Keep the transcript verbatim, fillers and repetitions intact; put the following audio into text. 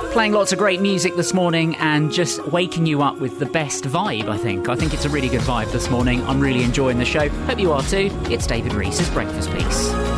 Playing lots of great music this morning and just waking you up with the best vibe, I think. I think it's a really good vibe this morning. I'm really enjoying the show. Hope you are too. It's David Reese's Breakfast Piece.